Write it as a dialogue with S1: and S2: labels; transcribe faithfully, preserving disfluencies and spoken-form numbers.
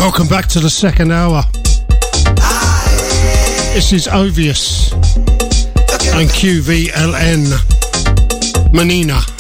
S1: Welcome back to the second hour. This is Ovius and Q V L N Manina.